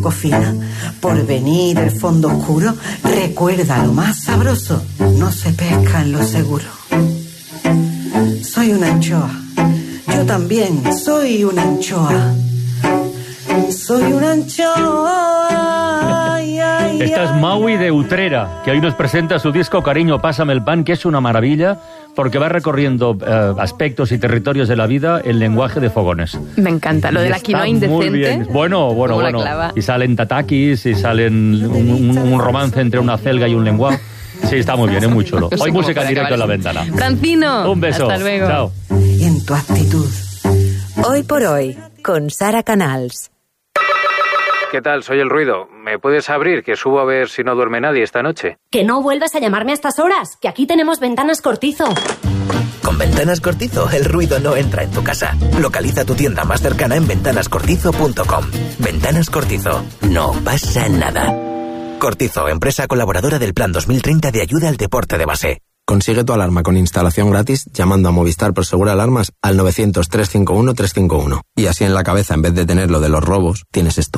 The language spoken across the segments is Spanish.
Cocina, por venir el fondo oscuro, recuerda lo más sabroso, no se pesca en lo seguro. Soy una anchoa, yo también soy una anchoa. Soy una anchoa. Esta es Maui de Utrera, que hoy nos presenta su disco Cariño, pásame el pan, que es una maravilla, porque va recorriendo aspectos y territorios de la vida en lenguaje de fogones. Me encanta, lo de la quinoa indecente. Muy bien. Bueno. Y salen tatakis, y salen un romance entre una celga y un lenguado. Sí, está muy bien, es muy chulo. Hoy música en directo en La Ventana. Francino, un beso. Hasta luego. Chao. Y en tu actitud. Hoy por hoy, con Sara Canals. ¿Qué tal? Soy El Ruido. ¿Me puedes abrir, que subo a ver si no duerme nadie esta noche? Que no vuelvas a llamarme a estas horas, que aquí tenemos Ventanas Cortizo. Con Ventanas Cortizo, el ruido no entra en tu casa. Localiza tu tienda más cercana en ventanascortizo.com. Ventanas Cortizo. No pasa nada. Cortizo, empresa colaboradora del Plan 2030 de ayuda al deporte de base. Consigue tu alarma con instalación gratis llamando a Movistar Prosegur Alarmas al 900-351-351. Y así en la cabeza, en vez de tener lo de los robos, tienes esto.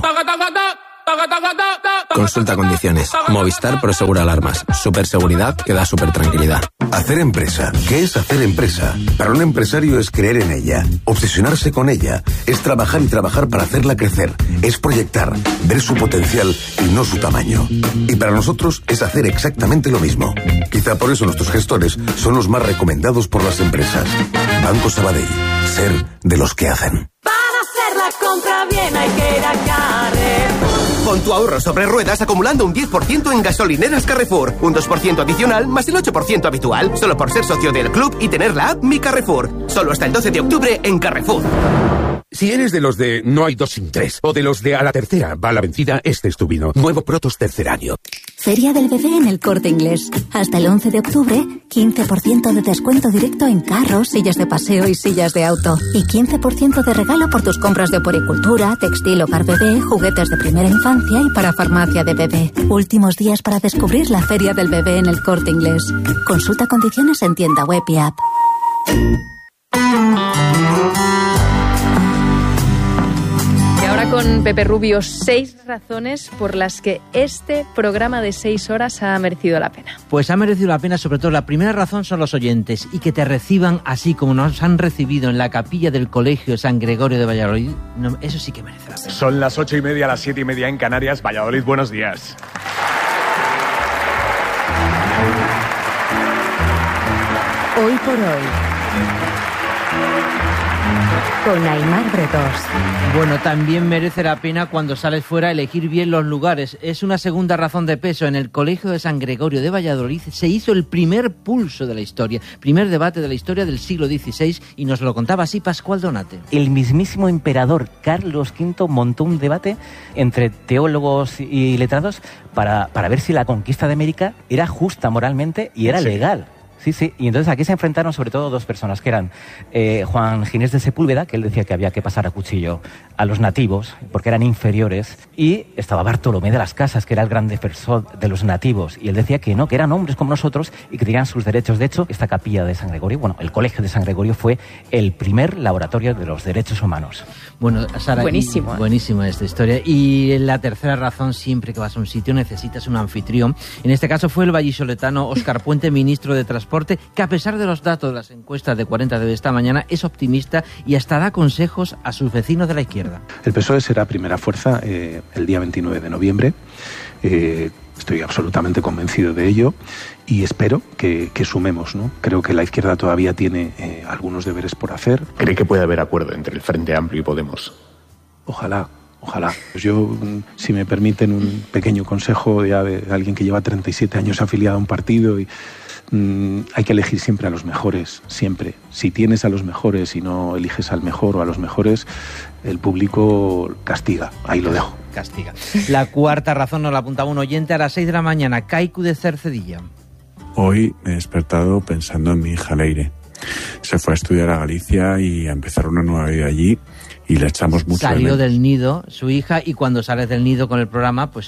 Consulta condiciones. Movistar Prosegur Alarmas. Superseguridad que da supertranquilidad. Hacer empresa. ¿Qué es hacer empresa? Para un empresario es creer en ella, obsesionarse con ella, es trabajar y trabajar para hacerla crecer, es proyectar, ver su potencial y no su tamaño. Y para nosotros es hacer exactamente lo mismo. Quizá por eso nuestros gestores son los más recomendados por las empresas. Banco Sabadell. Ser de los que hacen. Para hacer la compra bien hay que ir a Carrefour. Pon tu ahorro sobre ruedas acumulando un 10% en gasolineras Carrefour. Un 2% adicional más el 8% habitual. Solo por ser socio del club y tener la app Mi Carrefour. Solo hasta el 12 de octubre en Carrefour. Si eres de los de no hay dos sin tres, o de los de a la tercera va la vencida, este es tu vino. Nuevo Protos tercer año. Feria del Bebé en El Corte Inglés. Hasta el 11 de octubre, 15% de descuento directo en carros, sillas de paseo y sillas de auto. Y 15% de regalo por tus compras de puericultura, textil, hogar bebé, juguetes de primera infancia y para farmacia de bebé. Últimos días para descubrir la Feria del Bebé en El Corte Inglés. Consulta condiciones en tienda web y app. Con Pepe Rubio, 6 razones por las que este programa de 6 horas ha merecido la pena. Pues ha merecido la pena, sobre todo la primera razón son los oyentes, y que te reciban así como nos han recibido en la capilla del Colegio San Gregorio de Valladolid, eso sí que merece la pena. Son las 8:30, las 7:30 en Canarias. Valladolid, buenos días. Hoy por hoy, con Aimar Bretós. Bueno, también merece la pena cuando sales fuera elegir bien los lugares. Es una segunda razón de peso. En el Colegio de San Gregorio de Valladolid se hizo el primer pulso de la historia, primer debate de la historia del siglo XVI, y nos lo contaba así Pascual Donate. El mismísimo emperador Carlos V montó un debate entre teólogos y letrados para ver si la conquista de América era justa moralmente y era legal. Sí, y entonces aquí se enfrentaron sobre todo dos personas, que eran Juan Ginés de Sepúlveda, que él decía que había que pasar a cuchillo a los nativos, porque eran inferiores, y estaba Bartolomé de las Casas, que era el gran defensor de los nativos, y él decía que no, que eran hombres como nosotros y que tenían sus derechos. De hecho, esta capilla de San Gregorio, bueno, el Colegio de San Gregorio fue el primer laboratorio de los derechos humanos. Bueno, Sara, buenísimo. Buenísima esta historia. Y la tercera razón, siempre que vas a un sitio necesitas un anfitrión. En este caso fue el vallisoletano Óscar Puente, ministro de Transporte, que a pesar de los datos de las encuestas de 40 de esta mañana es optimista y hasta da consejos a sus vecinos de la izquierda. El PSOE será primera fuerza el día 29 de noviembre. Estoy absolutamente convencido de ello y espero que sumemos, ¿no? Creo que la izquierda todavía tiene algunos deberes por hacer. ¿Cree que puede haber acuerdo entre el Frente Amplio y Podemos? Ojalá. Yo, si me permiten un pequeño consejo ya de alguien que lleva 37 años afiliado a un partido, y hay que elegir siempre a los mejores, siempre. Si tienes a los mejores y no eliges al mejor o a los mejores, el público castiga. Ahí lo dejo. Castiga. La cuarta razón nos la apuntaba un oyente a las 6 de la mañana. Kaiku de Cercedilla. Hoy me he despertado pensando en mi hija Leire. se fue a estudiar a Galicia y a empezar una nueva vida allí, y le echamos mucho de Salió menos. del nido su hija, y cuando sales del nido con el programa, pues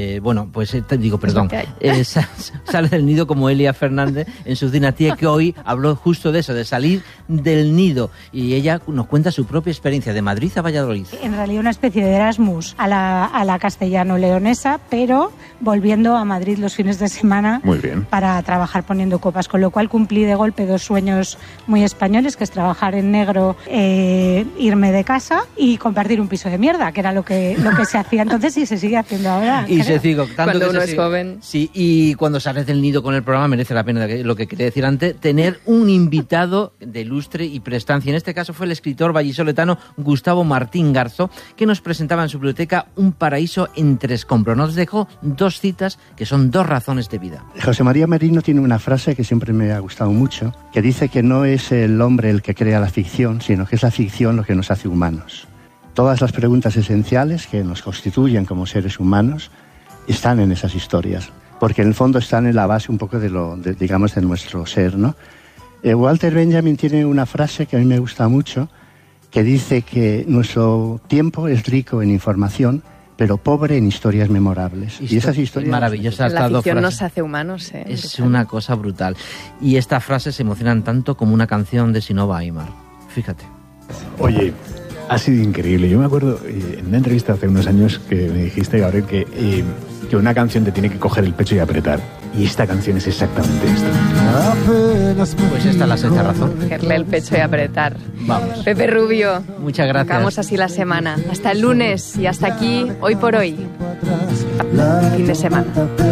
sale del nido como Elia Fernández en su dinastía, que hoy habló justo de eso, de salir del nido, y ella nos cuenta su propia experiencia de Madrid a Valladolid. En realidad una especie de Erasmus a la castellano-leonesa, pero volviendo a Madrid los fines de semana. Muy bien. Para trabajar poniendo copas, con lo cual cumplí de golpe 2 sueños muy españoles, que es trabajar en negro, irme de casa y compartir un piso de mierda, que era lo que se hacía entonces y se sigue haciendo ahora. Y se sigue, cuando uno es joven. Sí, y cuando sales del nido con el programa merece la pena, lo que quería decir antes, tener un invitado de lustre y prestancia. En este caso fue el escritor vallisoletano Gustavo Martín Garzó, que nos presentaba en su biblioteca Un paraíso entre escombros. Nos dejó 2 citas que son 2 razones de vida. José María Merino tiene una frase que siempre me ha gustado mucho, que dice que no es el hombre el que crea la ficción, sino que es la ficción lo que nos hace humanos. Todas las preguntas esenciales que nos constituyen como seres humanos están en esas historias, porque en el fondo están en la base un poco de nuestro ser, ¿no? Walter Benjamin tiene una frase que a mí me gusta mucho, que dice que nuestro tiempo es rico en información, pero pobre en historias memorables. Y esas historias maravillosas. La ficción nos hace humanos. Es una cosa brutal. Y estas frases se emocionan tanto como una canción de Sinova Aimar. Fíjate. Oye, ha sido increíble. Yo me acuerdo en una entrevista hace unos años que me dijiste, Gabriel, que una canción te tiene que coger el pecho y apretar. Y esta canción es exactamente esto. Pues esta es la 6ª razón. Cogerle el pecho y apretar. Vamos. Pepe Rubio. Muchas gracias. Acabamos así la semana. Hasta el lunes y hasta aquí, Hoy por Hoy. Fin de semana.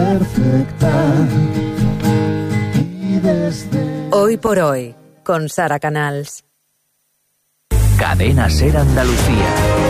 Hoy por Hoy, con Sara Canals. Cadena Ser Andalucía.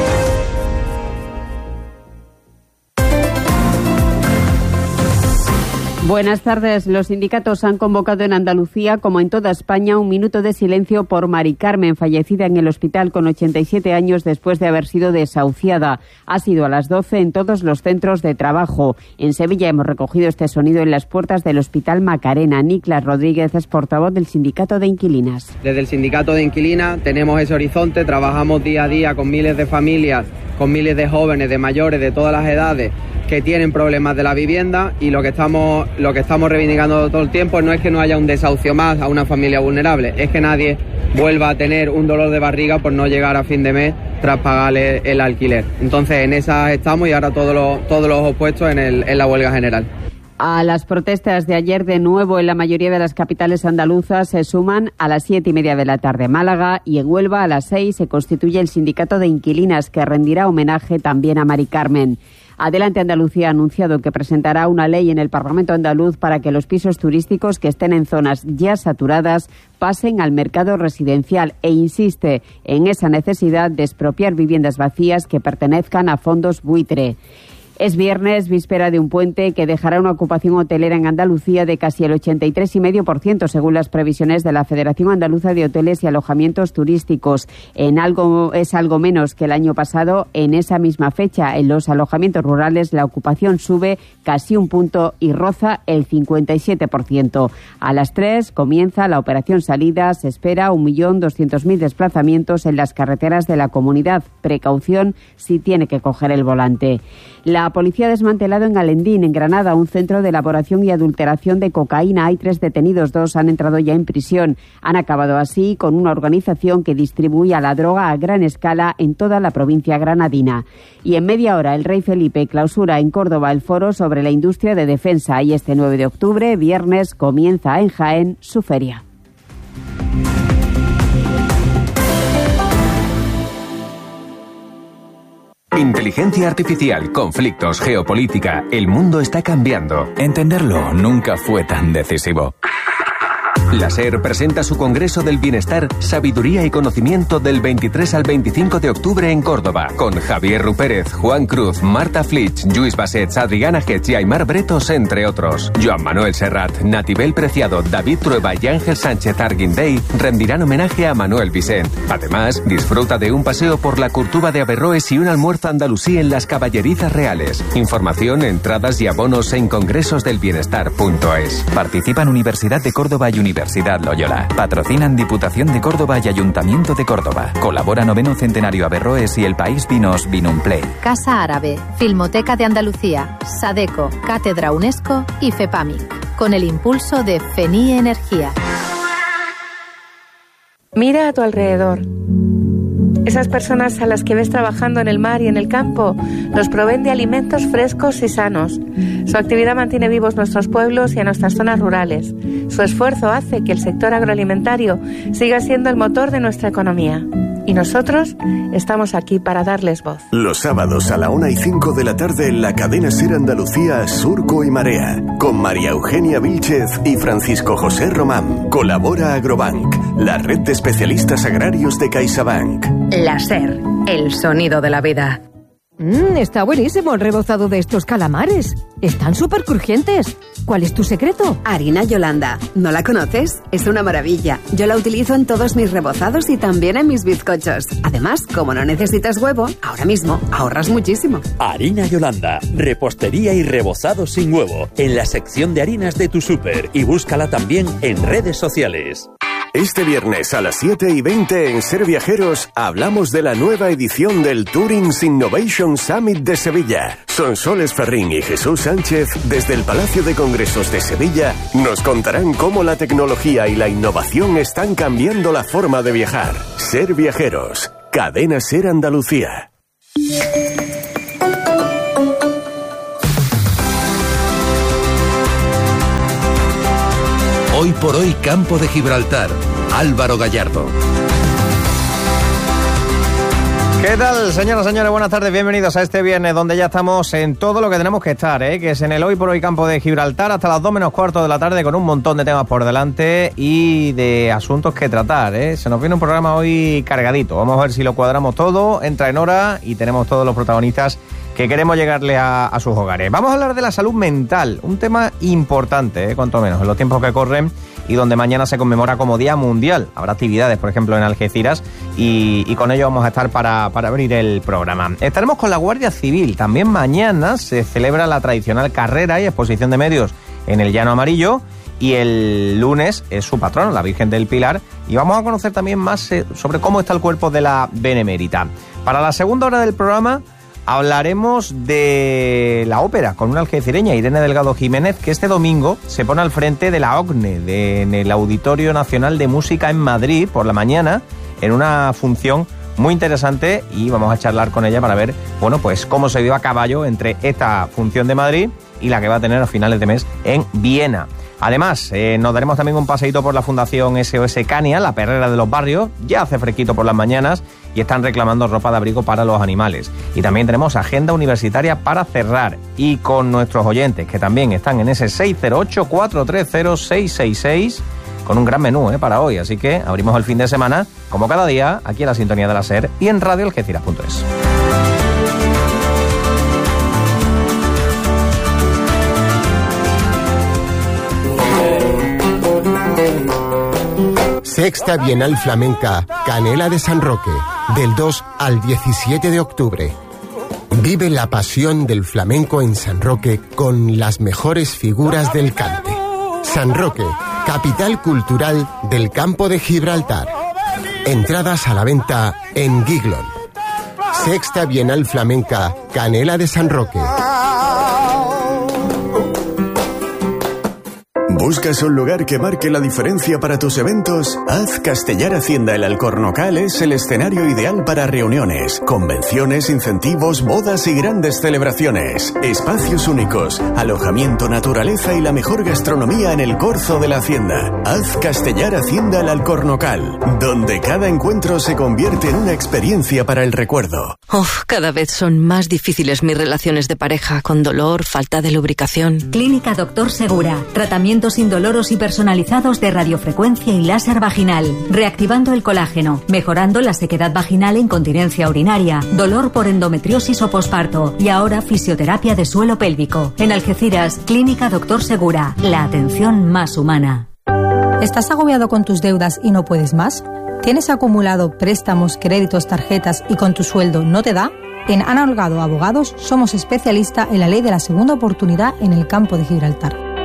Buenas tardes. Los sindicatos han convocado en Andalucía, como en toda España, un minuto de silencio por Mari Carmen, fallecida en el hospital con 87 años después de haber sido desahuciada. Ha sido a las 12 en todos los centros de trabajo. En Sevilla hemos recogido este sonido en las puertas del Hospital Macarena. Niklas Rodríguez es portavoz del Sindicato de Inquilinas. Desde el Sindicato de Inquilinas tenemos ese horizonte, trabajamos día a día con miles de familias, con miles de jóvenes, de mayores, de todas las edades, que tienen problemas de la vivienda, y lo que estamos reivindicando todo el tiempo no es que no haya un desahucio más a una familia vulnerable, es que nadie vuelva a tener un dolor de barriga por no llegar a fin de mes tras pagarle el alquiler. Entonces en esa estamos, y ahora todos los opuestos en la huelga general. A las protestas de ayer, de nuevo en la mayoría de las capitales andaluzas, se suman a las 7:30 de la tarde Málaga, y en Huelva a las 6 se constituye el Sindicato de Inquilinas, que rendirá homenaje también a Mari Carmen. Adelante Andalucía ha anunciado que presentará una ley en el Parlamento andaluz para que los pisos turísticos que estén en zonas ya saturadas pasen al mercado residencial, e insiste en esa necesidad de expropiar viviendas vacías que pertenezcan a fondos buitre. Es viernes, víspera de un puente que dejará una ocupación hotelera en Andalucía de casi el 83,5%, según las previsiones de la Federación Andaluza de Hoteles y Alojamientos Turísticos. Es algo menos que el año pasado. En esa misma fecha, en los alojamientos rurales, la ocupación sube casi un punto y roza el 57%. A las 3 comienza la operación salida. Se espera 1.200.000 desplazamientos en las carreteras de la comunidad. Precaución si tiene que coger el volante. La policía ha desmantelado en Alendín, en Granada, un centro de elaboración y adulteración de cocaína. Hay 3 detenidos, 2 han entrado ya en prisión. Han acabado así con una organización que distribuía la droga a gran escala en toda la provincia granadina. Y en media hora, el rey Felipe clausura en Córdoba el foro sobre la industria de defensa, y este 9 de octubre, viernes, comienza en Jaén su feria. Inteligencia artificial, conflictos, geopolítica. El mundo está cambiando. Entenderlo nunca fue tan decisivo. La SER presenta su Congreso del Bienestar, Sabiduría y Conocimiento del 23 al 25 de octubre en Córdoba, con Javier Rupérez, Juan Cruz, Marta Flitsch, Lluís Bassets, Adriana Getz y Aimar Bretos, entre otros. Joan Manuel Serrat, Natibel Preciado, David Trueba y Ángel Sánchez Arguindey rendirán homenaje a Manuel Vicent. Además, disfruta de un paseo por la Curtuba de Averroes y un almuerzo andalusí en las Caballerizas Reales. Información, entradas y abonos en congresosdelbienestar.es. Participan Universidad de Córdoba y Universidad Universidad Loyola. Patrocinan Diputación de Córdoba y Ayuntamiento de Córdoba. Colabora 9º Centenario Averroes y El País Vinos Vinumplay. Casa Árabe, Filmoteca de Andalucía, Sadeco, Cátedra UNESCO y FEPAMIC. Con el impulso de FENI Energía. Mira a tu alrededor. Esas personas a las que ves trabajando en el mar y en el campo nos proveen de alimentos frescos y sanos. Su actividad mantiene vivos nuestros pueblos y a nuestras zonas rurales. Su esfuerzo hace que el sector agroalimentario siga siendo el motor de nuestra economía. Y nosotros estamos aquí para darles voz. Los sábados a la 1:05 de la tarde en la cadena SER Andalucía, Surco y Marea, con María Eugenia Vílchez y Francisco José Román. Colabora Agrobank, la red de especialistas agrarios de CaixaBank. La SER, el sonido de la vida. Está buenísimo el rebozado de estos calamares. Están súper crujientes. ¿Cuál es tu secreto? Harina Yolanda. ¿No la conoces? Es una maravilla. Yo la utilizo en todos mis rebozados y también en mis bizcochos. Además, como no necesitas huevo, ahora mismo ahorras muchísimo. Harina Yolanda. Repostería y rebozado sin huevo. En la sección de harinas de tu súper. Y búscala también en redes sociales. Este viernes a las 7:20 en Ser Viajeros hablamos de la nueva edición del Tourings Innovation Summit de Sevilla. Sonsoles Ferrín y Jesús Sánchez, desde el Palacio de Congresos de Sevilla, nos contarán cómo la tecnología y la innovación están cambiando la forma de viajar. Ser Viajeros, Cadena SER Andalucía. Hoy por hoy, Campo de Gibraltar. Álvaro Gallardo. ¿Qué tal, señoras y señores? Buenas tardes, bienvenidos a este viernes donde ya estamos en todo lo que tenemos que estar, que es en el Hoy por Hoy Campo de Gibraltar hasta las 2:15 de la tarde con un montón de temas por delante y de asuntos que tratar, Se nos viene un programa hoy cargadito, vamos a ver si lo cuadramos todo, entra en hora y tenemos todos los protagonistas que queremos llegarle a sus hogares. Vamos a hablar de la salud mental, un tema importante, cuanto menos, en los tiempos que corren y donde mañana se conmemora como Día Mundial. Habrá actividades, por ejemplo, en Algeciras y con ello vamos a estar para abrir el programa. Estaremos con la Guardia Civil. También mañana se celebra la tradicional carrera y exposición de medios en el Llano Amarillo y el lunes es su patrona, la Virgen del Pilar, y vamos a conocer también más sobre cómo está el cuerpo de la Benemérita. Para la segunda hora del programa hablaremos de la ópera con una algecireña, Irene Delgado Jiménez, que este domingo se pone al frente de la OCNE, en el Auditorio Nacional de Música en Madrid, por la mañana, en una función muy interesante, y vamos a charlar con ella para ver, pues cómo se dio a caballo entre esta función de Madrid y la que va a tener a finales de mes en Viena. Además, nos daremos también un paseíto por la Fundación SOS Cania, la perrera de los barrios. Ya hace fresquito por las mañanas y están reclamando ropa de abrigo para los animales. Y también tenemos agenda universitaria para cerrar. Y con nuestros oyentes, que también están en ese 608-430-666, con un gran menú para hoy. Así que abrimos el fin de semana, como cada día, aquí en la sintonía de la SER y en radioalgeciras.es. Sexta Bienal Flamenca Canela de San Roque, del 2 al 17 de octubre. Vive la pasión del flamenco en San Roque con las mejores figuras del cante. San Roque, capital cultural del Campo de Gibraltar. Entradas a la venta en Giglon. Sexta Bienal Flamenca Canela de San Roque. ¿Buscas un lugar que marque la diferencia para tus eventos? Haz Castellar Hacienda El Alcornocal es el escenario ideal para reuniones, convenciones, incentivos, bodas y grandes celebraciones. Espacios únicos, alojamiento, naturaleza y la mejor gastronomía en el corzo de la hacienda. Haz Castellar Hacienda El Alcornocal, donde cada encuentro se convierte en una experiencia para el recuerdo. Cada vez son más difíciles mis relaciones de pareja, con dolor, falta de lubricación. Clínica Doctor Segura. Tratamientos indoloros y personalizados de radiofrecuencia y láser vaginal, reactivando el colágeno, mejorando la sequedad vaginal e incontinencia urinaria, dolor por endometriosis o posparto y ahora fisioterapia de suelo pélvico. En Algeciras, Clínica Doctor Segura, la atención más humana. ¿Estás agobiado con tus deudas y no puedes más? ¿Tienes acumulado préstamos, créditos, tarjetas y con tu sueldo no te da? En Ana Holgado Abogados somos especialistas en la ley de la segunda oportunidad en el Campo de Gibraltar.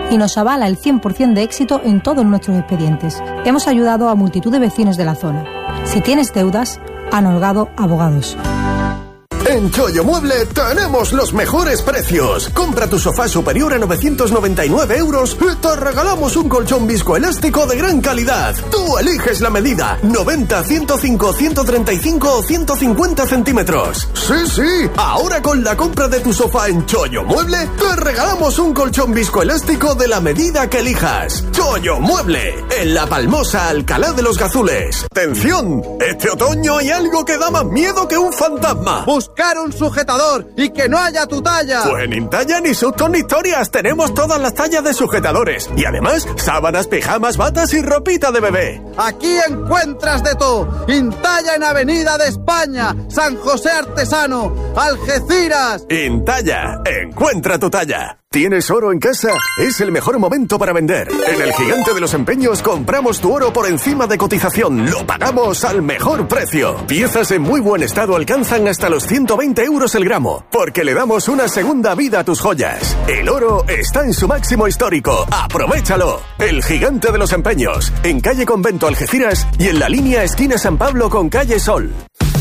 y nos avala el 100% de éxito en todos nuestros expedientes. Hemos ayudado a multitud de vecinos de la zona. Si tienes deudas, han Holgado Abogados. En Chollo Mueble tenemos los mejores precios. Compra tu sofá superior a 999 euros y te regalamos un colchón viscoelástico de gran calidad. Tú eliges la medida, 90, 105, 135 o 150 centímetros. Sí, ahora con la compra de tu sofá en Chollo Mueble, te regalamos un colchón viscoelástico de la medida que elijas. Chollo Mueble, en La Palmosa, Alcalá de los Gazules. ¡Atención! Este otoño hay algo que da más miedo que un fantasma. Buscar un sujetador y que no haya tu talla. Pues en Intalla ni sustos ni historias, tenemos todas las tallas de sujetadores y además sábanas, pijamas, batas y ropita de bebé. Aquí encuentras de todo. Intalla en Avenida de España, San José Artesano, Algeciras. Intalla, encuentra tu talla. ¿Tienes oro en casa? Es el mejor momento para vender. En el Gigante de los Empeños compramos tu oro por encima de cotización. Lo pagamos al mejor precio. Piezas en muy buen estado alcanzan hasta los 120 euros el gramo, porque le damos una segunda vida a tus joyas. El oro está en su máximo histórico. ¡Aprovechalo! El Gigante de los Empeños, en calle Convento Algeciras y en la línea esquina San Pablo con calle Sol.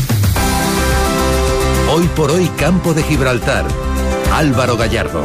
Hoy por hoy, Campo de Gibraltar. Álvaro Gallardo.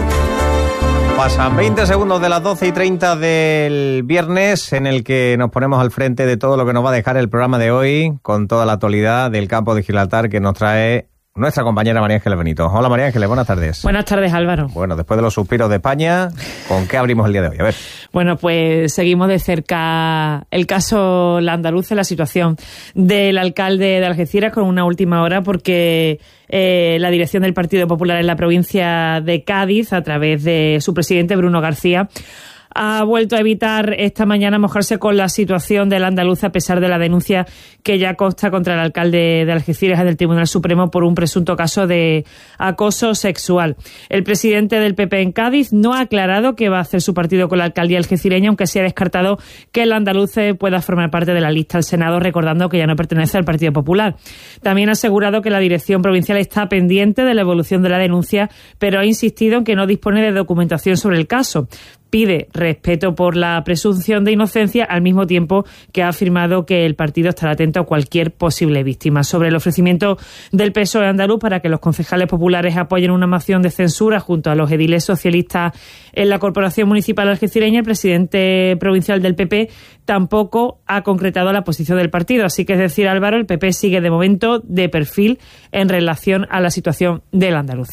Pasan 20 segundos de las 12:30 del viernes, en el que nos ponemos al frente de todo lo que nos va a dejar el programa de hoy, con toda la actualidad del Campo de Gibraltar que nos trae nuestra compañera María Ángeles Benito. Hola María Ángeles, buenas tardes. Buenas tardes, Álvaro. Bueno, después de los suspiros de España, ¿con qué abrimos el día de hoy? A ver. Bueno, pues seguimos de cerca el caso La Andaluza, la situación del alcalde de Algeciras, con una última hora, porque la dirección del Partido Popular en la provincia de Cádiz, a través de su presidente Bruno García, ha vuelto a evitar esta mañana mojarse con la situación del andaluz, a pesar de la denuncia que ya consta contra el alcalde de Algeciras en el Tribunal Supremo por un presunto caso de acoso sexual. El presidente del PP en Cádiz no ha aclarado qué va a hacer su partido con la alcaldía algecireña, aunque se ha descartado que el andaluz pueda formar parte de la lista al Senado, recordando que ya no pertenece al Partido Popular. También ha asegurado que la dirección provincial está pendiente de la evolución de la denuncia, pero ha insistido en que no dispone de documentación sobre el caso. Pide respeto por la presunción de inocencia, al mismo tiempo que ha afirmado que el partido estará atento a cualquier posible víctima. Sobre el ofrecimiento del PSOE andaluz para que los concejales populares apoyen una moción de censura junto a los ediles socialistas en la Corporación Municipal algecireña, el presidente provincial del PP tampoco ha concretado la posición del partido. Así que, es decir, Álvaro, el PP sigue de momento de perfil en relación a la situación del andaluz.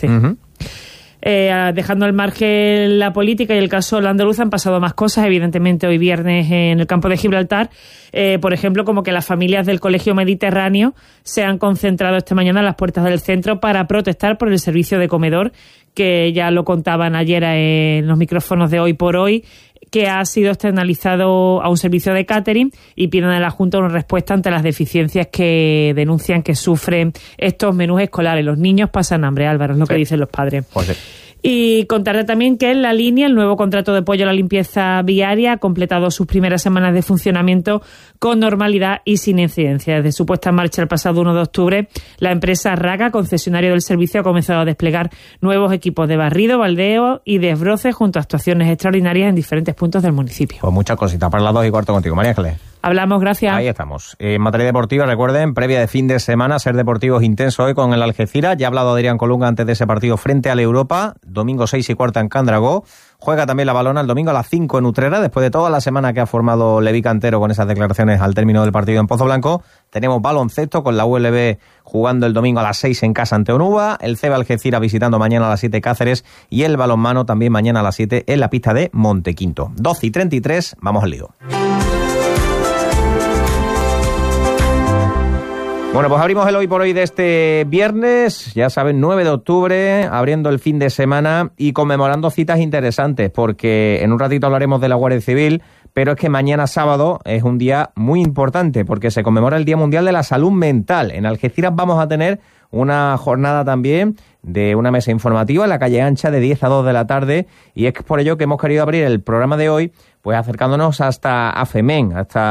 Dejando al margen la política y el caso La Andaluza, han pasado más cosas, evidentemente, hoy viernes en el Campo de Gibraltar. Por ejemplo, como que las familias del Colegio Mediterráneo se han concentrado esta mañana en las puertas del centro para protestar por el servicio de comedor, que ya lo contaban ayer en los micrófonos de Hoy por Hoy, que ha sido externalizado a un servicio de catering, y piden a la Junta una respuesta ante las deficiencias que denuncian que sufren estos menús escolares. Los niños pasan hambre, Álvaro, es lo que dicen los padres. Pues sí. Y contarle también que en la línea, el nuevo contrato de apoyo a la limpieza viaria ha completado sus primeras semanas de funcionamiento con normalidad y sin incidencia. Desde su puesta en marcha el pasado 1 de octubre, la empresa Raga, concesionario del servicio, ha comenzado a desplegar nuevos equipos de barrido, baldeo y desbroce, junto a actuaciones extraordinarias en diferentes puntos del municipio. Pues muchas cositas para las 2:15 contigo, María Ángeles. Hablamos, gracias. Ahí estamos. En materia deportiva, recuerden, previa de fin de semana, Ser Deportivos intenso hoy con el Algeciras. Ya ha hablado Adrián Colunga antes de ese partido frente al Europa. Domingo 6:15 en Candragó. Juega también la Balona el domingo a las 5 en Utrera. Después de toda la semana que ha formado Levi Cantero con esas declaraciones al término del partido en Pozoblanco, tenemos baloncesto con la ULB jugando el domingo a las 6 en casa ante Onuba. El CEBA Algeciras visitando mañana a las 7 Cáceres. Y el balonmano también mañana a las 7 en la pista de Montequinto. 12:33, vamos al lío. Bueno, pues abrimos el Hoy por Hoy de este viernes, ya saben, 9 de octubre, abriendo el fin de semana y conmemorando citas interesantes, porque en un ratito hablaremos de la Guardia Civil, pero es que mañana sábado es un día muy importante, porque se conmemora el Día Mundial de la Salud Mental. En Algeciras vamos a tener una jornada también de una mesa informativa en la calle Ancha de 10 a 2 de la tarde, y es por ello que hemos querido abrir el programa de hoy pues acercándonos hasta AFEMEN, hasta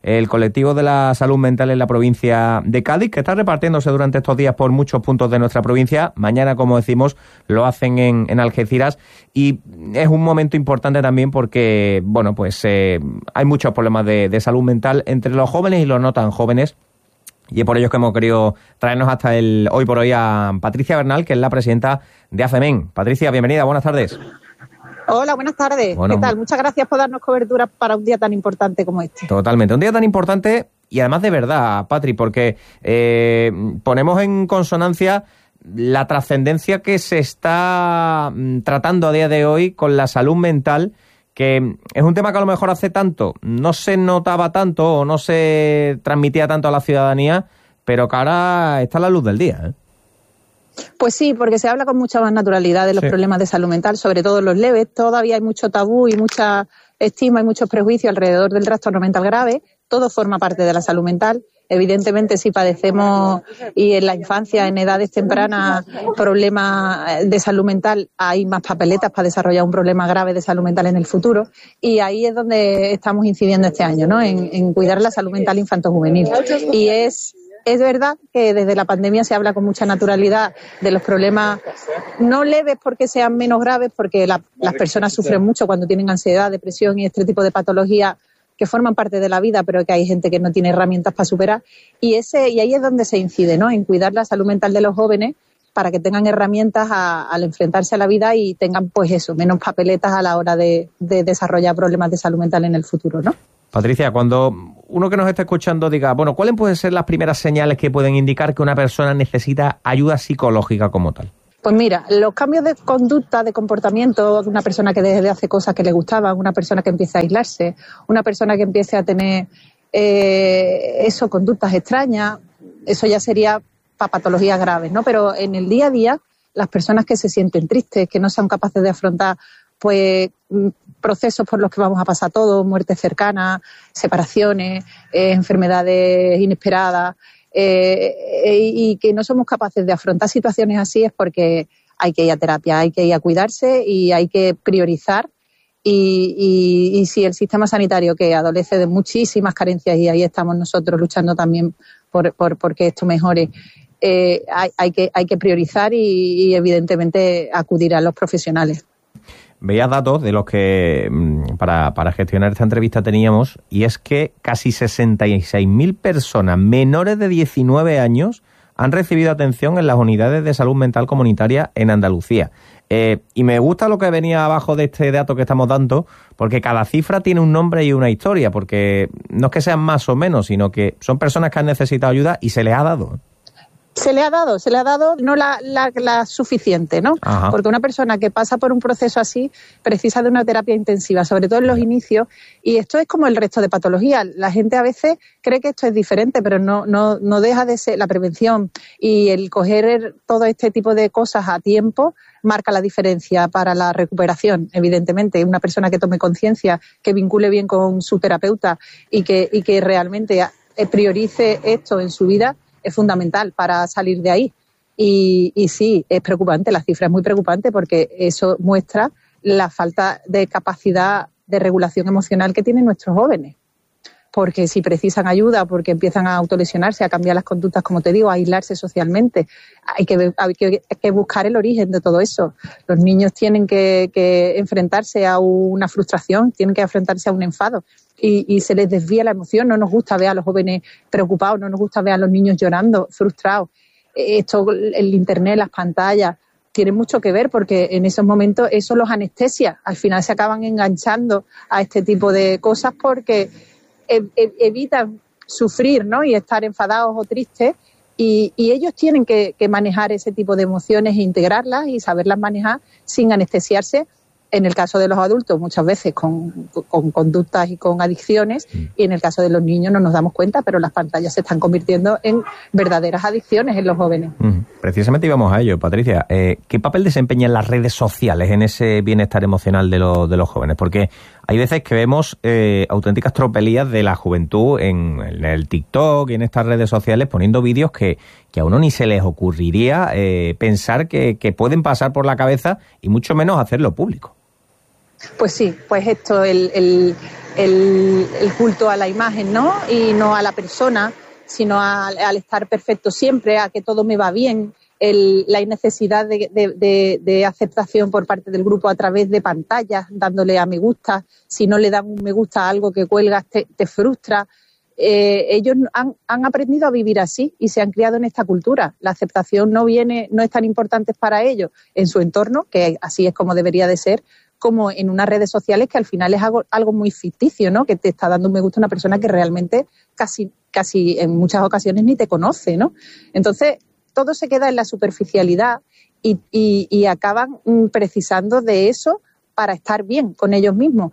el colectivo de la salud mental en la provincia de Cádiz, que está repartiéndose durante estos días por muchos puntos de nuestra provincia. Mañana, como decimos, lo hacen en Algeciras, y es un momento importante también porque, bueno, pues hay muchos problemas de salud mental entre los jóvenes y los no tan jóvenes. Y es por ello que hemos querido traernos hasta hoy por hoy a Patricia Bernal, que es la presidenta de ACEMEN. Patricia, bienvenida, buenas tardes. Hola, buenas tardes. Bueno, ¿qué tal? Muchas gracias por darnos cobertura para un día tan importante como este. Totalmente, un día tan importante y además de verdad, Patri, porque ponemos en consonancia la trascendencia que se está tratando a día de hoy con la salud mental, que es un tema que a lo mejor hace tanto no se notaba tanto o no se transmitía tanto a la ciudadanía, pero que ahora está a la luz del día, ¿eh? Pues sí, porque se habla con mucha más naturalidad de los problemas de salud mental, sobre todo los leves. Todavía hay mucho tabú y mucha estigma y muchos prejuicios alrededor del trastorno mental grave. Todo forma parte de la salud mental. Evidentemente, si padecemos y en la infancia, en edades tempranas, problemas de salud mental, hay más papeletas para desarrollar un problema grave de salud mental en el futuro. Y ahí es donde estamos incidiendo este año, ¿no? En cuidar la salud mental infanto-juvenil. Y es verdad que desde la pandemia se habla con mucha naturalidad de los problemas no leves porque sean menos graves, porque las personas sufren mucho cuando tienen ansiedad, depresión y este tipo de patologías que forman parte de la vida, pero que hay gente que no tiene herramientas para superar. Y ahí es donde se incide, ¿no? En cuidar la salud mental de los jóvenes para que tengan herramientas al enfrentarse a la vida y tengan, pues eso, menos papeletas a la hora de desarrollar problemas de salud mental en el futuro, ¿no? Patricia, cuando uno que nos está escuchando diga, bueno, ¿cuáles pueden ser las primeras señales que pueden indicar que una persona necesita ayuda psicológica como tal? Pues mira, los cambios de conducta, de comportamiento, una persona que deje de hacer cosas que le gustaban, una persona que empiece a aislarse, una persona que empiece a tener conductas extrañas, eso ya sería para patologías graves, ¿no? Pero en el día a día, las personas que se sienten tristes, que no son capaces de afrontar pues procesos por los que vamos a pasar todos, muertes cercanas, separaciones, enfermedades inesperadas, y que no somos capaces de afrontar situaciones así, es porque hay que ir a terapia, hay que ir a cuidarse y hay que priorizar. Y si el sistema sanitario, que adolece de muchísimas carencias, y ahí estamos nosotros luchando también por que esto mejore, hay que priorizar y evidentemente acudir a los profesionales. Veía datos de los que para gestionar esta entrevista teníamos, y es que casi 66.000 personas menores de 19 años han recibido atención en las unidades de salud mental comunitaria en Andalucía. Y me gusta lo que venía abajo de este dato que estamos dando, porque cada cifra tiene un nombre y una historia, porque no es que sean más o menos, sino que son personas que han necesitado ayuda y se les ha dado. Se le ha dado no la suficiente, ¿no? Ajá. Porque una persona que pasa por un proceso así precisa de una terapia intensiva, sobre todo en los inicios, y esto es como el resto de patologías. La gente a veces cree que esto es diferente, pero no deja de ser la prevención, y el coger todo este tipo de cosas a tiempo marca la diferencia para la recuperación, evidentemente. Una persona que tome conciencia, que vincule bien con su terapeuta y que realmente priorice esto en su vida, es fundamental para salir de ahí. Y sí, es preocupante, la cifra es muy preocupante, porque eso muestra la falta de capacidad de regulación emocional que tienen nuestros jóvenes. Porque si precisan ayuda, porque empiezan a autolesionarse, a cambiar las conductas, como te digo, a aislarse socialmente, hay que buscar el origen de todo eso. Los niños tienen que enfrentarse a una frustración, tienen que enfrentarse a un enfado. Y se les desvía la emoción. No nos gusta ver a los jóvenes preocupados, no nos gusta ver a los niños llorando, frustrados. Esto, el internet, las pantallas, tienen mucho que ver, porque en esos momentos eso los anestesia. Al final se acaban enganchando a este tipo de cosas porque evitan sufrir, ¿no? Y estar enfadados o tristes. Y ellos tienen que manejar ese tipo de emociones e integrarlas y saberlas manejar sin anestesiarse. En el caso de los adultos, muchas veces con conductas y con adicciones, y en el caso de los niños no nos damos cuenta, pero las pantallas se están convirtiendo en verdaderas adicciones en los jóvenes. Precisamente íbamos a ello, Patricia. ¿Qué papel desempeñan las redes sociales en ese bienestar emocional de los jóvenes? Porque hay veces que vemos auténticas tropelías de la juventud en el TikTok y en estas redes sociales poniendo vídeos que a uno ni se les ocurriría pensar que pueden pasar por la cabeza, y mucho menos hacerlo público. Pues sí, pues esto, el culto a la imagen, ¿no? Y no a la persona, sino al estar perfecto siempre, a que todo me va bien, la necesidad de aceptación por parte del grupo a través de pantallas, dándole a me gusta. Si no le dan un me gusta a algo que cuelgas, te frustra. Ellos han aprendido a vivir así y se han criado en esta cultura. La aceptación no es tan importante para ellos en su entorno, que así es como debería de ser, como en unas redes sociales que al final es algo muy ficticio, ¿no? Que te está dando un me gusta una persona que realmente casi en muchas ocasiones ni te conoce, ¿no? Entonces, todo se queda en la superficialidad y acaban precisando de eso para estar bien con ellos mismos.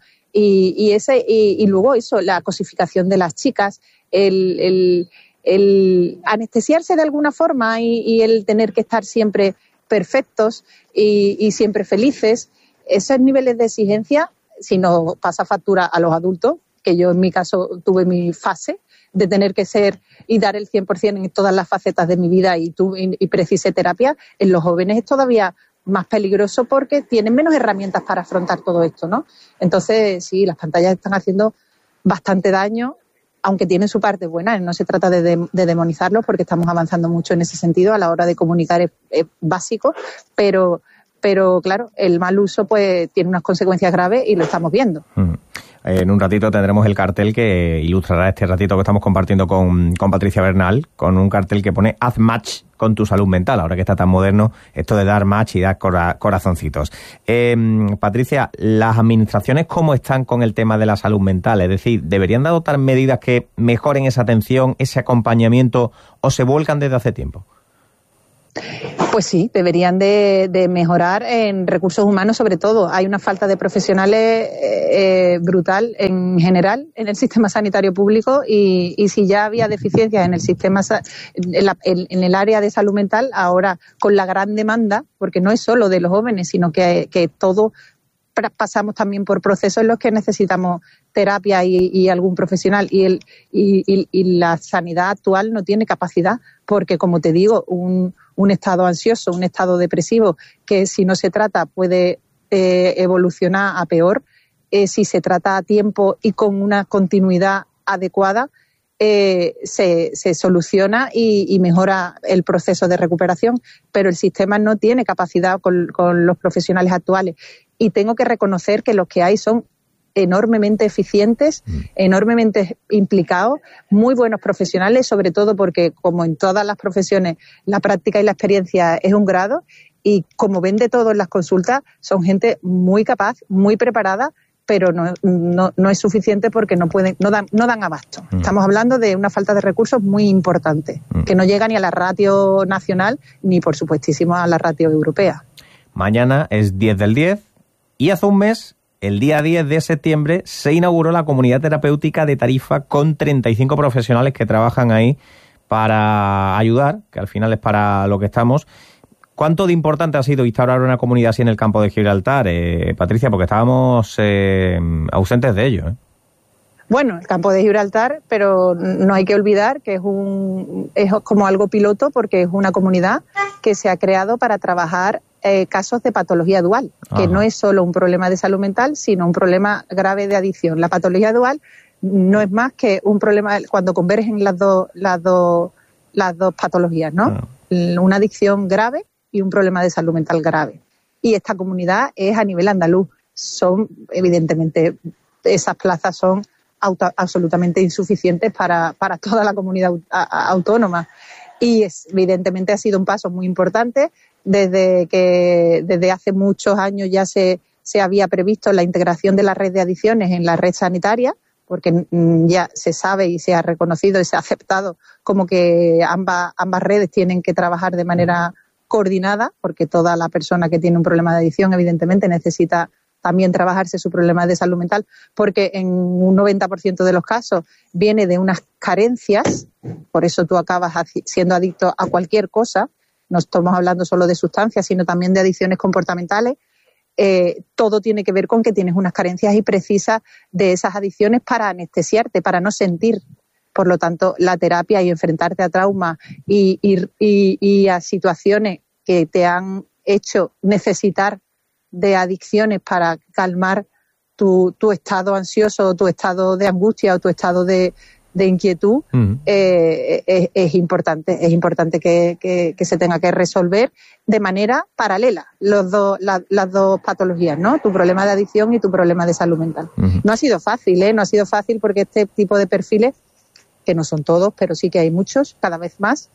Y luego eso, la cosificación de las chicas, el anestesiarse de alguna forma y el tener que estar siempre perfectos y siempre felices, esos niveles de exigencia, si no pasa factura a los adultos, que yo en mi caso tuve mi fase de tener que ser y dar el 100% en todas las facetas de mi vida y precisé terapia, en los jóvenes es todavía más peligroso porque tienen menos herramientas para afrontar todo esto, ¿no? Entonces, sí, las pantallas están haciendo bastante daño, aunque tienen su parte buena. No se trata de demonizarlos porque estamos avanzando mucho en ese sentido a la hora de comunicar, es básico, pero claro, el mal uso pues tiene unas consecuencias graves y lo estamos viendo. En un ratito tendremos el cartel que ilustrará este ratito que estamos compartiendo con Patricia Bernal, con un cartel que pone haz match con tu salud mental, ahora que está tan moderno esto de dar match y dar corazoncitos. Patricia, ¿las administraciones cómo están con el tema de la salud mental? Es decir, ¿deberían de adoptar medidas que mejoren esa atención, ese acompañamiento, o se vuelcan desde hace tiempo? Pues sí, deberían de mejorar en recursos humanos, sobre todo. Hay una falta de profesionales brutal en general en el sistema sanitario público y si ya había deficiencias en el sistema, en el área de salud mental, ahora con la gran demanda, porque no es solo de los jóvenes, sino que todos pasamos también por procesos en los que necesitamos terapia y algún profesional y la sanidad actual no tiene capacidad porque, como te digo, un estado ansioso, un estado depresivo que si no se trata puede evolucionar a peor, si se trata a tiempo y con una continuidad adecuada se soluciona y mejora el proceso de recuperación, pero el sistema no tiene capacidad con los profesionales actuales y tengo que reconocer que los que hay son enormemente eficientes, enormemente implicados, muy buenos profesionales, sobre todo porque, como en todas las profesiones, la práctica y la experiencia es un grado y, como ven de todo en las consultas, son gente muy capaz, muy preparada, pero no es suficiente porque no dan abasto. Estamos hablando de una falta de recursos muy importante, que no llega ni a la ratio nacional ni, por supuestísimo, a la ratio europea. Mañana es 10 del 10 y hace un mes, el día 10 de septiembre, se inauguró la comunidad terapéutica de Tarifa con 35 profesionales que trabajan ahí para ayudar, que al final es para lo que estamos. ¿Cuánto de importante ha sido instaurar una comunidad así en el campo de Gibraltar, Patricia? Porque estábamos ausentes de ello. Bueno, el campo de Gibraltar, pero no hay que olvidar que es como algo piloto porque es una comunidad que se ha creado para trabajar casos de patología dual, que no es solo un problema de salud mental, sino un problema grave de adicción. La patología dual no es más que un problema cuando convergen las dos patologías, ¿no? Una adicción grave y un problema de salud mental grave. Y esta comunidad es a nivel andaluz. Evidentemente, esas plazas son absolutamente insuficientes para toda la comunidad autónoma. Y evidentemente ha sido un paso muy importante desde hace muchos años ya se había previsto la integración de la red de adicciones en la red sanitaria, porque ya se sabe y se ha reconocido y se ha aceptado como que ambas redes tienen que trabajar de manera coordinada, porque toda la persona que tiene un problema de adicción evidentemente necesita también trabajarse su problema de salud mental, porque en un 90% de los casos viene de unas carencias, por eso tú acabas siendo adicto a cualquier cosa, no estamos hablando solo de sustancias, sino también de adicciones comportamentales. Todo tiene que ver con que tienes unas carencias y precisas de esas adicciones para anestesiarte, para no sentir. Por lo tanto, la terapia y enfrentarte a traumas y a situaciones que te han hecho necesitar de adicciones para calmar tu estado ansioso, tu estado de angustia o tu estado de inquietud, es importante que se tenga que resolver de manera paralela las dos patologías, ¿no? Tu problema de adicción y tu problema de salud mental. No ha sido fácil, no ha sido fácil porque este tipo de perfiles, que no son todos, pero sí que hay muchos, cada vez más,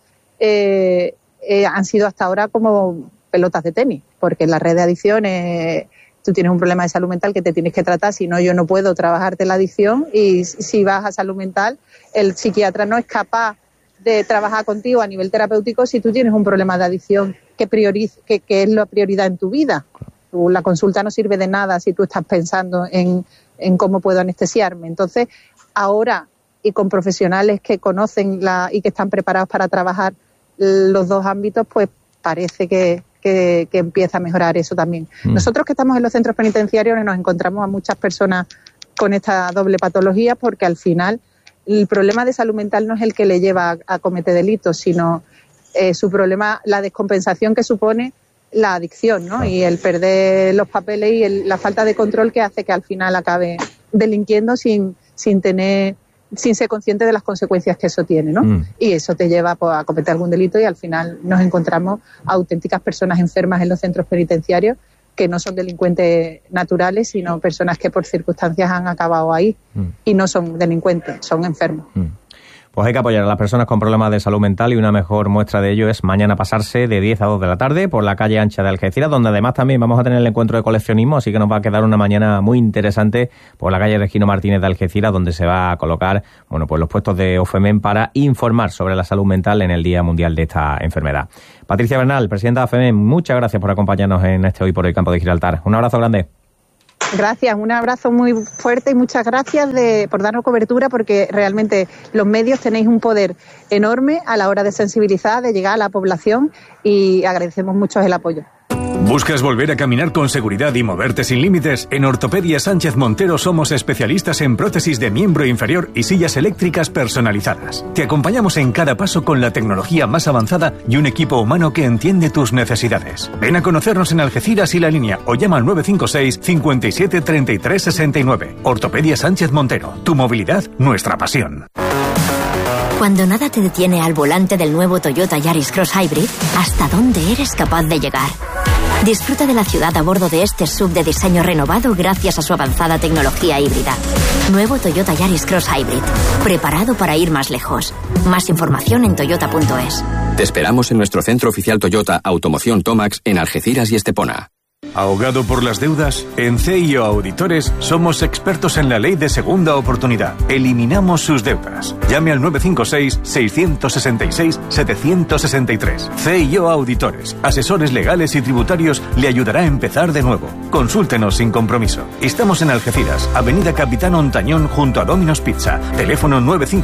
han sido hasta ahora como pelotas de tenis, porque en la red de adicciones tú tienes un problema de salud mental que te tienes que tratar, si no yo no puedo trabajarte la adicción, y si vas a salud mental, el psiquiatra no es capaz de trabajar contigo a nivel terapéutico si tú tienes un problema de adicción que es la prioridad en tu vida. La consulta no sirve de nada si tú estás pensando en cómo puedo anestesiarme. Entonces, ahora, y con profesionales que conocen y que están preparados para trabajar los dos ámbitos, pues parece que empieza a mejorar eso también. Nosotros que estamos en los centros penitenciarios nos encontramos a muchas personas con esta doble patología, porque al final el problema de salud mental no es el que le lleva a cometer delitos, sino su problema, la descompensación que supone la adicción, ¿no? Y el perder los papeles y la falta de control que hace que al final acabe delinquiendo sin ser consciente de las consecuencias que eso tiene, ¿no? Y eso te lleva pues, a cometer algún delito, y al final nos encontramos auténticas personas enfermas en los centros penitenciarios que no son delincuentes naturales, sino personas que por circunstancias han acabado ahí y no son delincuentes, son enfermos. Pues hay que apoyar a las personas con problemas de salud mental, y una mejor muestra de ello es mañana pasarse de 10 a 2 de la tarde por la calle ancha de Algeciras, donde además también vamos a tener el encuentro de coleccionismo, así que nos va a quedar una mañana muy interesante por la calle Regino Martínez de Algeciras, donde se va a colocar pues los puestos de OFEMEN para informar sobre la salud mental en el Día Mundial de esta enfermedad. Patricia Bernal, presidenta de OFEMEN, muchas gracias por acompañarnos en este Hoy por Hoy Campo de Gibraltar. Un abrazo grande. Gracias, un abrazo muy fuerte y muchas gracias por darnos cobertura, porque realmente los medios tenéis un poder enorme a la hora de sensibilizar, de llegar a la población, y agradecemos mucho el apoyo. ¿Buscas volver a caminar con seguridad y moverte sin límites? En Ortopedia Sánchez Montero somos especialistas en prótesis de miembro inferior y sillas eléctricas personalizadas. Te acompañamos en cada paso con la tecnología más avanzada y un equipo humano que entiende tus necesidades. Ven a conocernos en Algeciras y La Línea o llama al 956 57 33 69. Ortopedia Sánchez Montero. Tu movilidad, nuestra pasión. Cuando nada te detiene al volante del nuevo Toyota Yaris Cross Hybrid, ¿hasta dónde eres capaz de llegar? Disfruta de la ciudad a bordo de este SUV de diseño renovado gracias a su avanzada tecnología híbrida. Nuevo Toyota Yaris Cross Hybrid, preparado para ir más lejos. Más información en toyota.es. Te esperamos en nuestro centro oficial Toyota Automoción Tomax en Algeciras y Estepona. ¿Ahogado por las deudas? En CIO Auditores somos expertos en la ley de segunda oportunidad. Eliminamos sus deudas. Llame al 956-666-763. CIO Auditores, asesores legales y tributarios, le ayudará a empezar de nuevo. Consúltenos sin compromiso. Estamos en Algeciras, Avenida Capitán Ontañón, junto a Domino's Pizza. Teléfono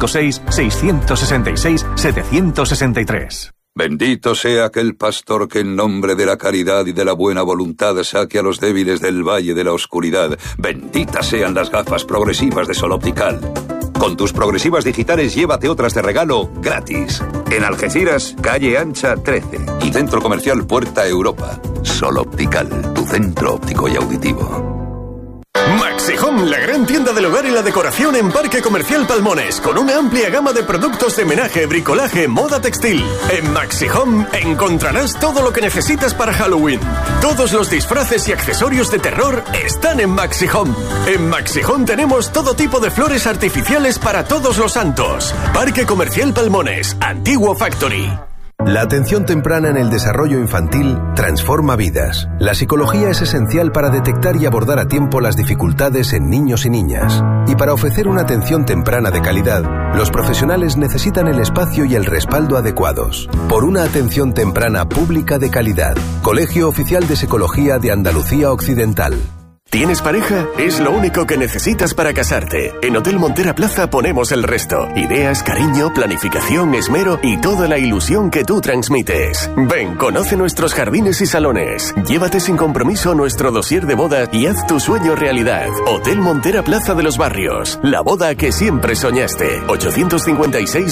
956-666-763. Bendito sea aquel pastor que en nombre de la caridad y de la buena voluntad saque a los débiles del valle de la oscuridad. Benditas sean las gafas progresivas de Sol Optical. Con tus progresivas digitales llévate otras de regalo gratis. En Algeciras, calle Ancha 13 y Centro Comercial Puerta Europa. Sol Optical, tu centro óptico y auditivo. Maxi Home, la gran tienda del hogar y la decoración en Parque Comercial Palmones, con una amplia gama de productos de menaje, bricolaje, moda textil. En Maxi Home encontrarás todo lo que necesitas para Halloween. Todos los disfraces y accesorios de terror están en Maxi Home. En Maxi Home tenemos todo tipo de flores artificiales para todos los santos. Parque Comercial Palmones, Antiguo Factory. La atención temprana en el desarrollo infantil transforma vidas. La psicología es esencial para detectar y abordar a tiempo las dificultades en niños y niñas. Y para ofrecer una atención temprana de calidad, los profesionales necesitan el espacio y el respaldo adecuados. Por una atención temprana pública de calidad. Colegio Oficial de Psicología de Andalucía Occidental. ¿Tienes pareja? Es lo único que necesitas para casarte. En Hotel Montera Plaza ponemos el resto. Ideas, cariño, planificación, esmero y toda la ilusión que tú transmites. Ven, conoce nuestros jardines y salones. Llévate sin compromiso nuestro dossier de boda y haz tu sueño realidad. Hotel Montera Plaza de los Barrios. La boda que siempre soñaste.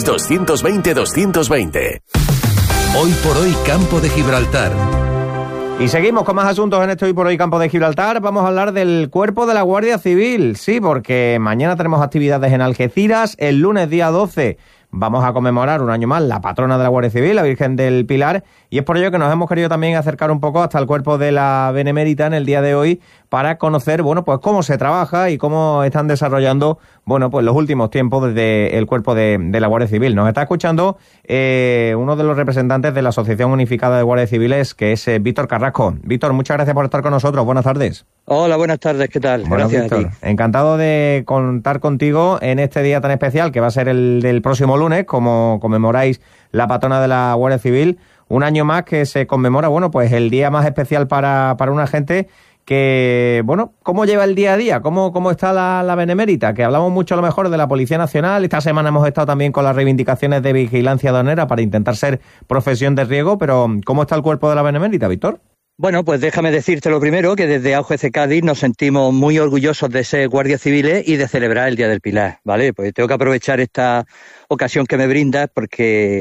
856-220-220. Hoy por hoy Campo de Gibraltar. Y seguimos con más asuntos en este Hoy por Hoy Campo de Gibraltar. Vamos a hablar del cuerpo de la Guardia Civil. Sí, porque mañana tenemos actividades en Algeciras. El lunes, día 12, vamos a conmemorar un año más la patrona de la Guardia Civil, la Virgen del Pilar. Y es por ello que nos hemos querido también acercar un poco hasta el cuerpo de la Benemérita en el día de hoy para conocer, bueno, pues cómo se trabaja y cómo están desarrollando, bueno, pues los últimos tiempos desde el cuerpo de la Guardia Civil. Nos está escuchando uno de los representantes de la Asociación Unificada de Guardias Civiles, que es Víctor Carrasco. Víctor, muchas gracias por estar con nosotros. Buenas tardes. Hola, buenas tardes. ¿Qué tal? Bueno, gracias, Víctor, a ti. Encantado de contar contigo en este día tan especial, que va a ser el del próximo lunes, como conmemoráis la patrona de la Guardia Civil. Un año más que se conmemora, bueno, pues el día más especial para una gente que, bueno, ¿cómo lleva el día a día? ¿Cómo está la Benemérita? Que hablamos mucho a lo mejor de la Policía Nacional. Esta semana hemos estado también con las reivindicaciones de vigilancia aduanera para intentar ser profesión de riesgo, pero ¿cómo está el cuerpo de la Benemérita, Víctor? Bueno, pues déjame decirte lo primero, que desde AUGC Cádiz nos sentimos muy orgullosos de ser guardias civiles y de celebrar el Día del Pilar, ¿vale? Pues tengo que aprovechar esta ocasión que me brindas porque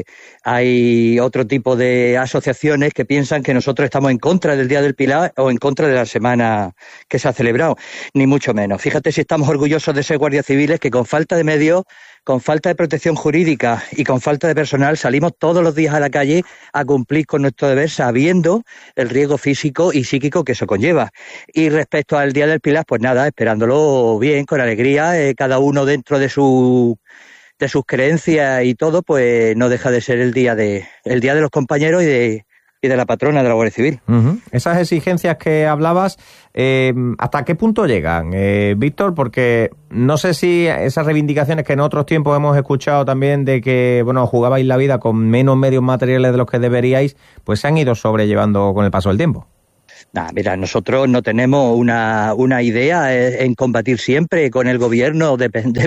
hay otro tipo de asociaciones que piensan que nosotros estamos en contra del Día del Pilar o en contra de la semana que se ha celebrado, ni mucho menos. Fíjate si estamos orgullosos de ser guardias civiles que con falta de medios, con falta de protección jurídica y con falta de personal salimos todos los días a la calle a cumplir con nuestro deber sabiendo el riesgo físico y psíquico que eso conlleva. Y respecto al Día del Pilar, pues nada, esperándolo bien, con alegría, cada uno dentro de sus creencias y todo, pues no deja de ser el día de los compañeros y de la patrona de la Guardia Civil. Uh-huh. Esas exigencias que hablabas, ¿hasta qué punto llegan, Víctor? Porque no sé si esas reivindicaciones que en otros tiempos hemos escuchado también de que, bueno, jugabais la vida con menos medios materiales de los que deberíais, pues se han ido sobrellevando con el paso del tiempo. Nah, mira, nosotros no tenemos una idea en combatir siempre con el gobierno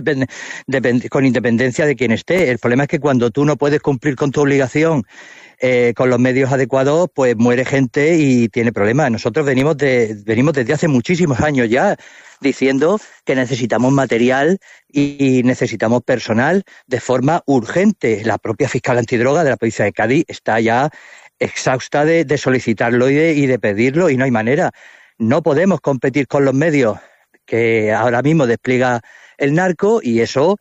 con independencia de quien esté. El problema es que cuando tú no puedes cumplir con tu obligación con los medios adecuados, pues muere gente y tiene problemas. Nosotros venimos desde hace muchísimos años ya diciendo que necesitamos material y necesitamos personal de forma urgente. La propia fiscal antidroga de la Policía de Cádiz está ya exhausta de solicitarlo y de pedirlo y no hay manera. No podemos competir con los medios que ahora mismo despliega el narco y eso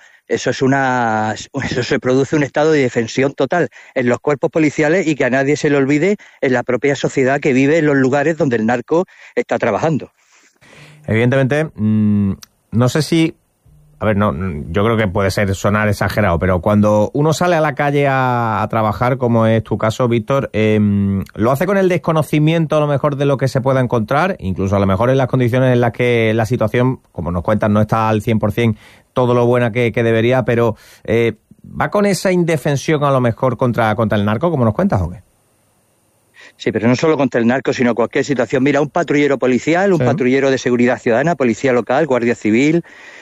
se produce un estado de indefensión total en los cuerpos policiales y que a nadie se le olvide en la propia sociedad que vive en los lugares donde el narco está trabajando. Evidentemente, no sé si... A ver, no, yo creo que puede sonar exagerado, pero cuando uno sale a la calle a trabajar, como es tu caso, Víctor, lo hace con el desconocimiento a lo mejor de lo que se pueda encontrar, incluso a lo mejor en las condiciones en las que la situación, como nos cuentan, no está al 100% todo lo buena que debería, pero ¿va con esa indefensión a lo mejor contra el narco, como nos cuentas, o qué? Sí, pero no solo contra el narco, sino cualquier situación. Mira, un patrullero policial, un patrullero de seguridad ciudadana, policía local, guardia civil,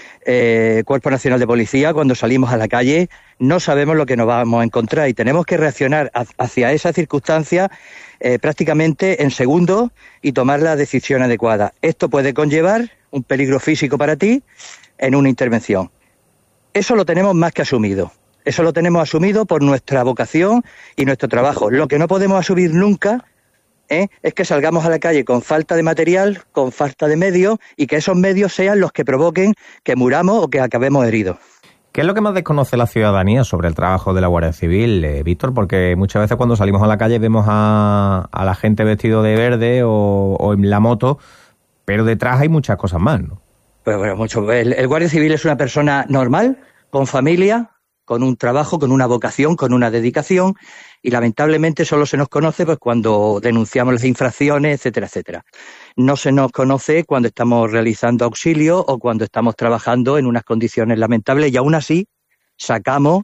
Cuerpo Nacional de Policía, cuando salimos a la calle no sabemos lo que nos vamos a encontrar y tenemos que reaccionar hacia esa circunstancia prácticamente en segundos y tomar la decisión adecuada. Esto puede conllevar un peligro físico para ti en una intervención. Eso lo tenemos más que asumido. Eso lo tenemos asumido por nuestra vocación y nuestro trabajo. Lo que no podemos asumir nunca es que salgamos a la calle con falta de material, con falta de medios y que esos medios sean los que provoquen que muramos o que acabemos heridos. ¿Qué es lo que más desconoce la ciudadanía sobre el trabajo de la Guardia Civil, Víctor? Porque muchas veces cuando salimos a la calle vemos a la gente vestido de verde o en la moto, pero detrás hay muchas cosas más, ¿no? Pues bueno, mucho. El Guardia Civil es una persona normal, con familia, con un trabajo, con una vocación, con una dedicación, y lamentablemente solo se nos conoce pues cuando denunciamos las infracciones, etcétera, etcétera. No se nos conoce cuando estamos realizando auxilio o cuando estamos trabajando en unas condiciones lamentables y aún así sacamos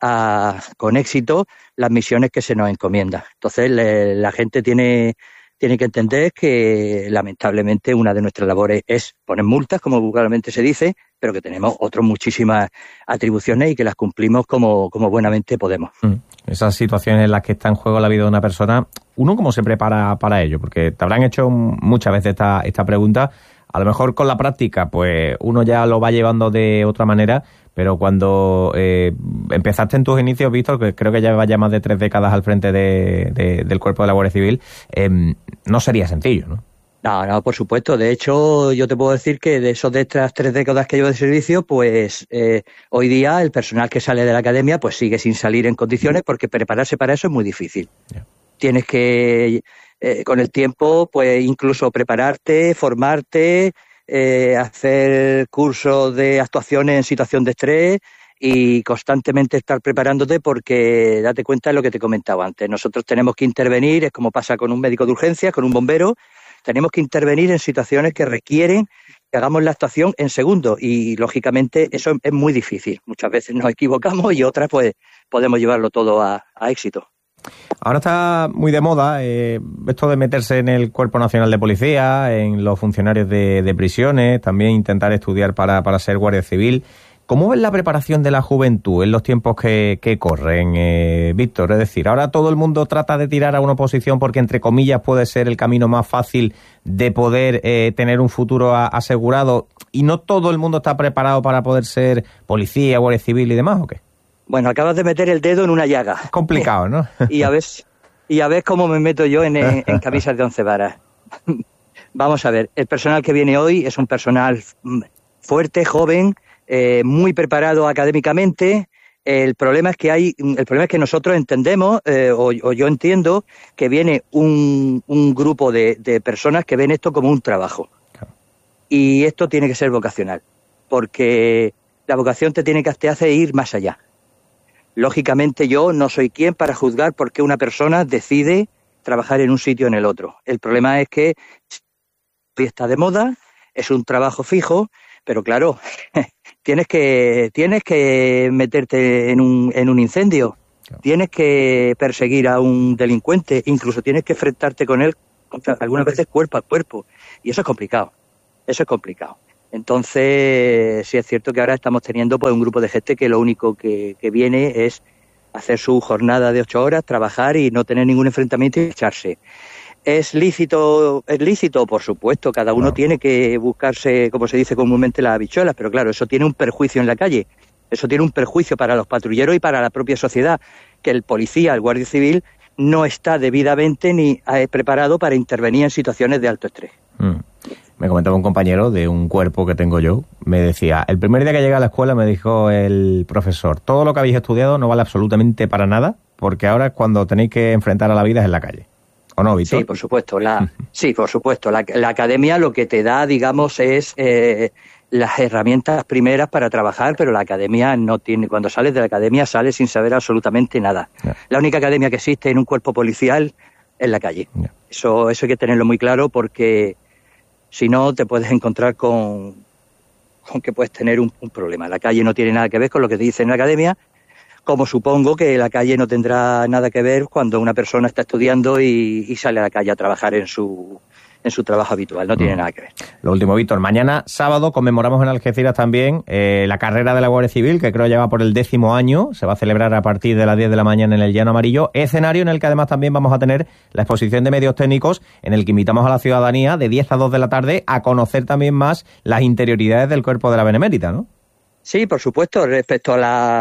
con éxito las misiones que se nos encomiendan. Entonces la gente tiene que entender que lamentablemente una de nuestras labores es poner multas, como vulgarmente se dice, pero que tenemos otras muchísimas atribuciones y que las cumplimos como buenamente podemos. Esas situaciones en las que está en juego la vida de una persona, ¿uno cómo se prepara para ello? Porque te habrán hecho muchas veces esta pregunta. A lo mejor con la práctica, pues uno ya lo va llevando de otra manera, pero cuando empezaste en tus inicios, Víctor, que creo que ya llevas ya más de 3 décadas al frente del Cuerpo de la Guardia Civil, no sería sencillo, ¿no? No, por supuesto. De hecho, yo te puedo decir que de estas 3 décadas que llevo de servicio, pues hoy día el personal que sale de la academia pues sigue sin salir en condiciones, porque prepararse para eso es muy difícil. Yeah. Tienes que, con el tiempo, pues incluso prepararte, formarte, hacer cursos de actuaciones en situación de estrés y constantemente estar preparándote, porque date cuenta de lo que te comentaba antes. Nosotros tenemos que intervenir, es como pasa con un médico de urgencias, con un bombero. Tenemos que intervenir en situaciones que requieren que hagamos la actuación en segundos y, lógicamente, eso es muy difícil. Muchas veces nos equivocamos y otras, pues, podemos llevarlo todo a éxito. Ahora está muy de moda esto de meterse en el Cuerpo Nacional de Policía, en los funcionarios de prisiones, también intentar estudiar para ser guardia civil. ¿Cómo ves la preparación de la juventud en los tiempos que corren, Víctor? Es decir, ahora todo el mundo trata de tirar a una oposición porque, entre comillas, puede ser el camino más fácil de poder tener un futuro asegurado, y no todo el mundo está preparado para poder ser policía, guardia civil y demás, ¿o qué? Bueno, acabas de meter el dedo en una llaga. Es complicado, ¿no? y a ver cómo me meto yo en camisas de 11 varas. Vamos a ver, el personal que viene hoy es un personal fuerte, joven, muy preparado académicamente. El problema es que nosotros entendemos, o yo entiendo, que viene un grupo de personas que ven esto como un trabajo. Claro. Y esto tiene que ser vocacional, porque la vocación te hace ir más allá. Lógicamente yo no soy quien para juzgar por qué una persona decide trabajar en un sitio o en el otro. El problema es que está de moda, es un trabajo fijo, pero claro, tienes que meterte en un incendio, claro. Tienes que perseguir a un delincuente, incluso tienes que enfrentarte con él algunas veces cuerpo a cuerpo, y eso es complicado. Entonces, sí es cierto que ahora estamos teniendo pues un grupo de gente que lo único que viene es hacer su jornada de 8 horas, trabajar y no tener ningún enfrentamiento y echarse. ¿Es lícito? Por supuesto, cada uno tiene que buscarse, como se dice comúnmente, las habichuelas, pero claro, eso tiene un perjuicio en la calle, eso tiene un perjuicio para los patrulleros y para la propia sociedad, que el policía, el guardia civil, no está debidamente ni preparado para intervenir en situaciones de alto estrés. Me comentaba un compañero de un cuerpo que tengo yo, me decía, el primer día que llegué a la escuela me dijo el profesor, todo lo que habéis estudiado no vale absolutamente para nada, porque ahora es cuando tenéis que enfrentar a la vida es en la calle. ¿O no, Víctor? Sí, por supuesto. La academia lo que te da, digamos, es las herramientas primeras para trabajar, pero la academia no tiene. Cuando sales de la academia sales sin saber absolutamente nada. Yeah. La única academia que existe en un cuerpo policial es la calle. Yeah. Eso hay que tenerlo muy claro, porque si no te puedes encontrar con que puedes tener un problema. La calle no tiene nada que ver con lo que te dicen en la academia, como supongo que la calle no tendrá nada que ver cuando una persona está estudiando y sale a la calle a trabajar en su trabajo habitual. No tiene nada que ver. Lo último, Víctor, mañana sábado conmemoramos en Algeciras también la carrera de la Guardia Civil, que creo ya va por el 10º año. Se va a celebrar a partir de las 10 de la mañana en el Llano Amarillo, escenario en el que además también vamos a tener la exposición de medios técnicos, en el que invitamos a la ciudadanía de 10 a 2 de la tarde a conocer también más las interioridades del Cuerpo de la Benemérita, ¿no? Sí, por supuesto. Respecto a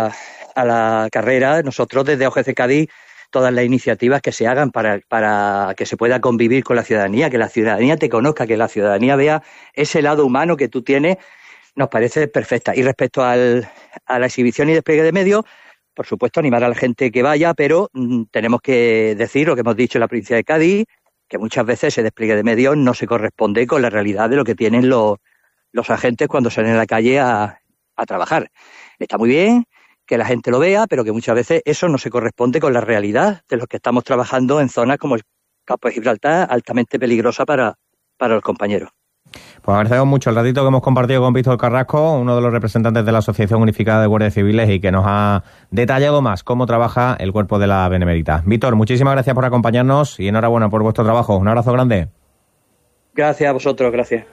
la carrera, nosotros desde OGC Cádiz, todas las iniciativas que se hagan para que se pueda convivir con la ciudadanía, que la ciudadanía te conozca, que la ciudadanía vea ese lado humano que tú tienes, nos parece perfecta. Y respecto a la exhibición y despliegue de medios, por supuesto, animar a la gente que vaya, pero tenemos que decir lo que hemos dicho en la provincia de Cádiz, que muchas veces ese despliegue de medios no se corresponde con la realidad de lo que tienen los agentes cuando salen a la calle a trabajar. Está muy bien que la gente lo vea, pero que muchas veces eso no se corresponde con la realidad de los que estamos trabajando en zonas como el campo de Gibraltar, altamente peligrosa para los compañeros. Pues agradecemos mucho el ratito que hemos compartido con Víctor Carrasco, uno de los representantes de la Asociación Unificada de Guardias Civiles, y que nos ha detallado más cómo trabaja el Cuerpo de la Benemérita. Víctor, muchísimas gracias por acompañarnos y enhorabuena por vuestro trabajo. Un abrazo grande. Gracias a vosotros, gracias.